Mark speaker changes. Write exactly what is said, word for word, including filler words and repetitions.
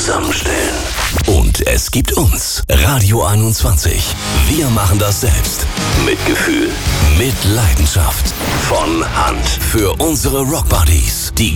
Speaker 1: zusammenstellen. Und es gibt uns, Radio einundzwanzig. Wir machen das selbst. Mit Gefühl, mit Leidenschaft. Von Hand. Für unsere Rockbuddies, die